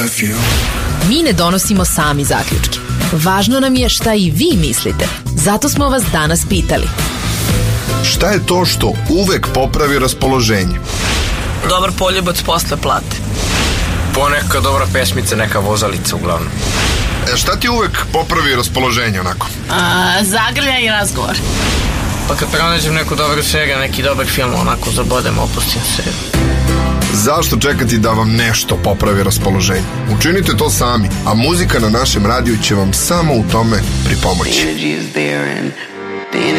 Mi ne donosimo sami zaključke. Važno nam je šta i vi mislite. Zato smo vas danas pitali. Šta je to što uvek popravi raspoloženje? Dobar poljubac posle plate. Poneka dobra pesmica, neka vozalica uglavnom. Šta ti uvek popravi raspoloženje onako? Zagrlja i razgovor. Pa kad pronađem neku dobru seriju, neki dobar film, onako zabodem, opustim se. Zašto čekati da vam nešto popravi raspoloženje? Učinite to sami, a muzika na našem radiju će vam samo u tome pripomoći.